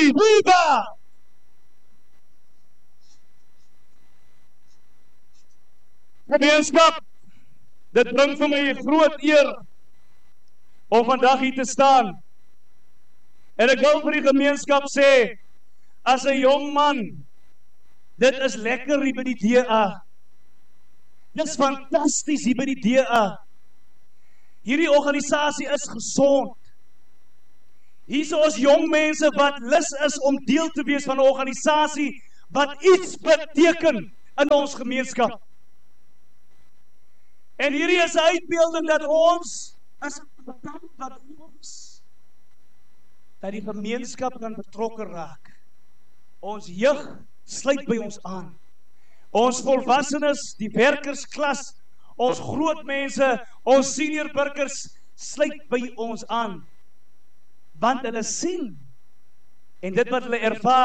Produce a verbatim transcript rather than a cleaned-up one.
Viva! Gemeenskap, dit bring vir my 'n groot eer om vandag hier te staan. En ek wil vir die gemeenskap sê, as 'n jong man, dit is lekker hier by die D A. Dit is fantasties hier by die D A. Hierdie organisasie is gesond. Hier is ons jong mense wat lus is om deel te wees van 'n organisasie wat iets beteken in ons gemeenskap. En hierdie is 'n uitbeelding dat ons as wat ons dat die gemeenskap kan betrokke raak. Ons jeug sluit by ons aan. Ons volwassenes, die werkersklas, ons groot mense, ons senior burgers sluit by ons aan. Want hulle sien en dit wat hulle ervaar